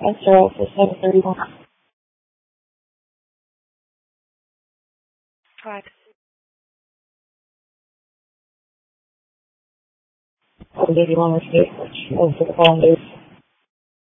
Esther for 731. Correct. I'll give you one mistake, which was the following days.